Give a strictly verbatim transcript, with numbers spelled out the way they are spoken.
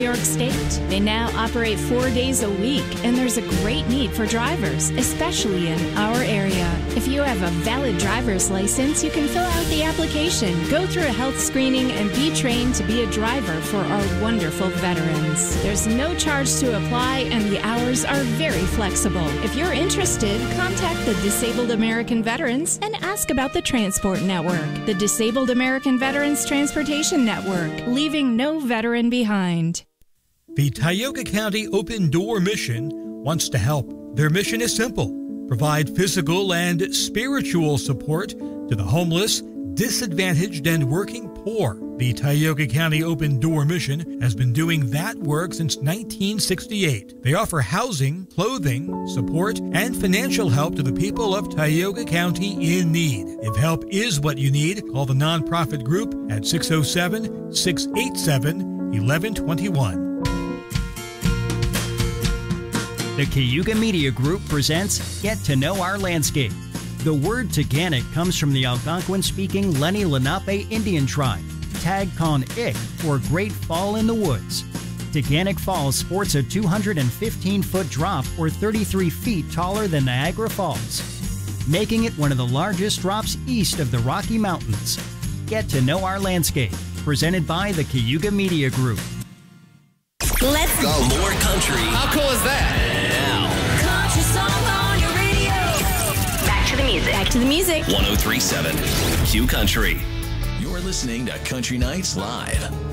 York State. They now operate four days a week, and there's a great need for drivers, especially in our area. If you have a valid driver's license, you can fill out the application, go through a health screening, and be trained to be a driver for our wonderful veterans. There's no charge to apply, and the hours are very flexible. If you're interested, contact the Disabled American Veterans and ask about the Transport Network. The Disabled American Veterans Transportation Network, leaving no veteran behind. The Tioga County Open Door Mission wants to help. Their mission is simple: provide physical and spiritual support to the homeless, disadvantaged, and working poor. The Tioga County Open Door Mission has been doing that work since nineteen sixty-eight. They offer housing, clothing, support, and financial help to the people of Tioga County in need. If help is what you need, call the nonprofit group at six oh seven, six eight seven, one one two one. The Cayuga Media Group presents Get to Know Our Landscape. The word Taganic comes from the Algonquin-speaking Lenni Lenape Indian tribe, Tag Kon Ik, or Great Fall in the Woods. Taganic Falls sports a two hundred fifteen foot drop, or thirty-three feet taller than Niagara Falls, making it one of the largest drops east of the Rocky Mountains. Get to Know Our Landscape, presented by the Cayuga Media Group. Let's go. More country. How cool is that? Now. Country song on your radio. Back to the music. Back to the music. one oh three point seven Q Country. You're listening to Country Nights Live.